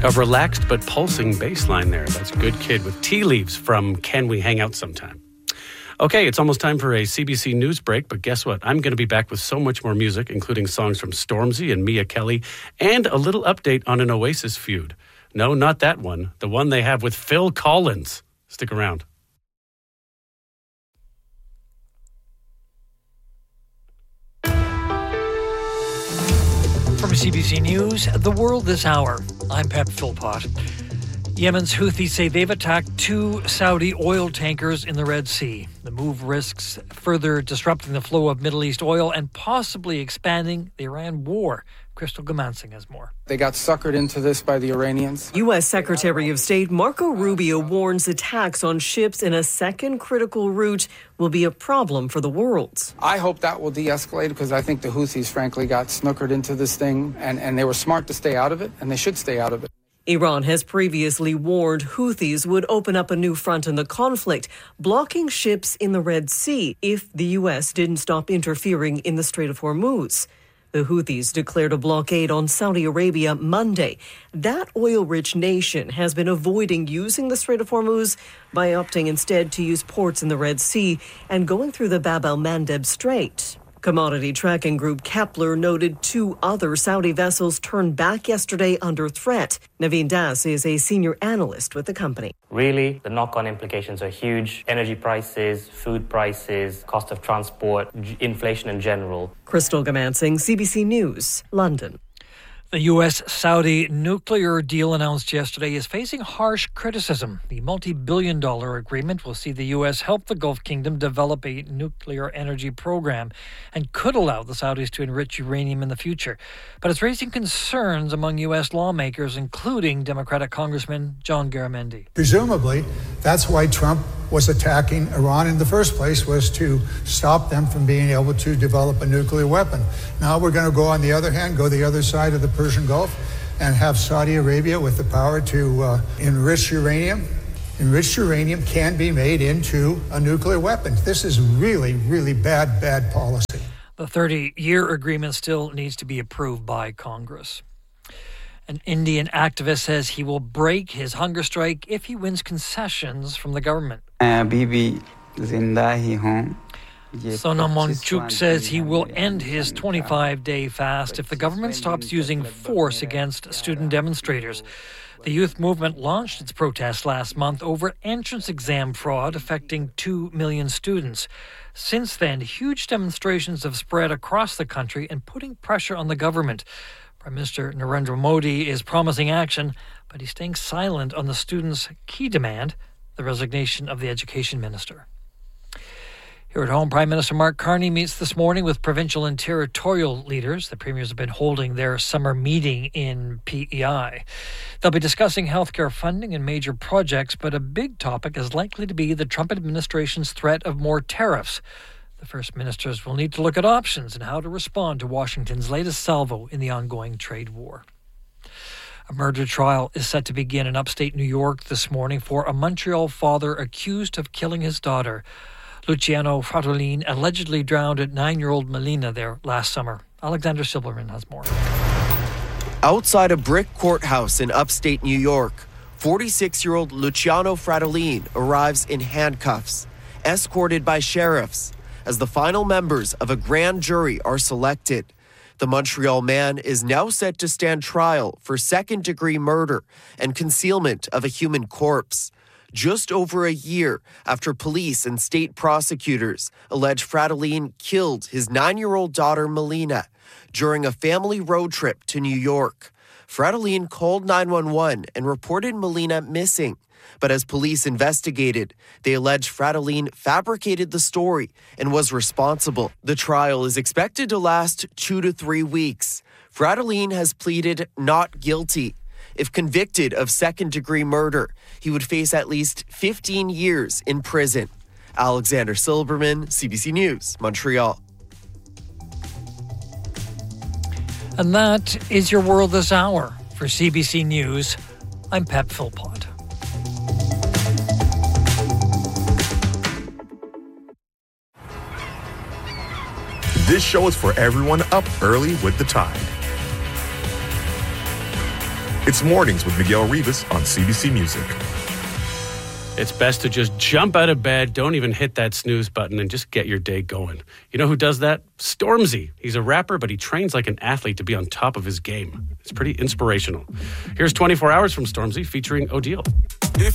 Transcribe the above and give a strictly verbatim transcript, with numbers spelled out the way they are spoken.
A relaxed but pulsing bass line there. That's Good Kid with Tea Leaves from Can We Hang Out Sometime? Okay, it's almost time for a C B C News break, but guess what? I'm going to be back with so much more music, including songs from Stormzy and Mia Kelly, and a little update on an Oasis feud. No, not that one. The one they have with Phil Collins. Stick around. From C B C News, The World This Hour, I'm Pep Philpott. Yemen's Houthis say they've attacked two Saudi oil tankers in the Red Sea. The move risks further disrupting the flow of Middle East oil and possibly expanding the Iran war. Crystal Gamansing has more. They got suckered into this by the Iranians. U S. Secretary of State Marco Rubio warns attacks on ships in a second critical route will be a problem for the world. I hope that will de-escalate because I think the Houthis, frankly, got snookered into this thing, and, and they were smart to stay out of it, and they should stay out of it. Iran has previously warned Houthis would open up a new front in the conflict, blocking ships in the Red Sea if the U S didn't stop interfering in the Strait of Hormuz. The Houthis declared a blockade on Saudi Arabia Monday. That oil-rich nation has been avoiding using the Strait of Hormuz by opting instead to use ports in the Red Sea and going through the Bab el-Mandeb Strait. Commodity tracking group Kepler noted two other Saudi vessels turned back yesterday under threat. Naveen Das is a senior analyst with the company. Really, the knock-on implications are huge. Energy prices, food prices, cost of transport, inflation in general. Crystal Gamansing, C B C News, London. The U S-Saudi nuclear deal announced yesterday is facing harsh criticism. The multi-billion dollar agreement will see the U S help the Gulf Kingdom develop a nuclear energy program and could allow the Saudis to enrich uranium in the future. But it's raising concerns among U S lawmakers, including Democratic Congressman John Garamendi. Presumably, that's why Trump was attacking Iran in the first place, was to stop them from being able to develop a nuclear weapon. Now we're going to go on the other hand, go the other side of the Persian Gulf and have Saudi Arabia with the power to uh, enrich uranium. Enriched uranium can be made into a nuclear weapon. This is really, really bad, bad policy. The thirty-year agreement still needs to be approved by Congress. An Indian activist says he will break his hunger strike if he wins concessions from the government. Sonam Monchuk says he will end his twenty-five day fast if the government stops using force against student demonstrators. The youth movement launched its protest last month over entrance exam fraud affecting two million students. Since then, huge demonstrations have spread across the country and putting pressure on the government. Prime Minister Narendra Modi is promising action, but he's staying silent on the students' key demand, the resignation of the education minister. Here at home, Prime Minister Mark Carney meets this morning with provincial and territorial leaders. The premiers have been holding their summer meeting in P E I. They'll be discussing healthcare funding and major projects, but a big topic is likely to be the Trump administration's threat of more tariffs. The First Ministers will need to look at options and how to respond to Washington's latest salvo in the ongoing trade war. A murder trial is set to begin in upstate New York this morning for a Montreal father accused of killing his daughter. Luciano Fratellin allegedly drowned at nine-year-old Melina there last summer. Alexander Silberman has more. Outside a brick courthouse in upstate New York, forty-six-year-old Luciano Fratellin arrives in handcuffs, escorted by sheriffs, as the final members of a grand jury are selected. The Montreal man is now set to stand trial for second-degree murder and concealment of a human corpse, just over a year after police and state prosecutors allege Fratellin killed his nine-year-old daughter Melina during a family road trip to New York. Fratellin called nine one one and reported Melina missing. But as police investigated, they allege Fratellin fabricated the story and was responsible. The trial is expected to last two to three weeks. Fratellin has pleaded not guilty. If convicted of second-degree murder, he would face at least fifteen years in prison. Alexander Silberman, C B C News, Montreal. And that is your World This Hour. For C B C News, I'm Pep Philpott. This show is for everyone up early with the tide. It's Mornings with Miguel Rivas on C B C Music. It's best to just jump out of bed, don't even hit that snooze button, and just get your day going. You know who does that? Stormzy. He's a rapper, but he trains like an athlete to be on top of his game. It's pretty inspirational. Here's twenty-four hours from Stormzy featuring Odile.